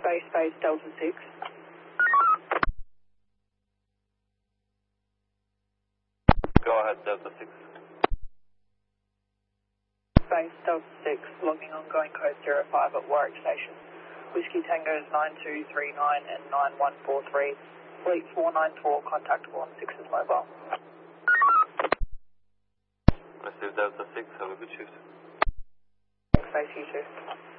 Space Delta 6. Go ahead, Delta 6. Space Delta 6, logging ongoing code 05 at Warwick Station. Whiskey Tango's 9239 and 9143. Fleet 494, contactable on 6's mobile. Receive Delta 6, have a good shift. Space, you too.